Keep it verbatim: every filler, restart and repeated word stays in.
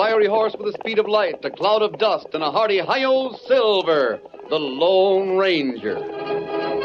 fiery horse with the speed of light, a cloud of dust, and a hearty hi-yo Silver, the Lone Ranger.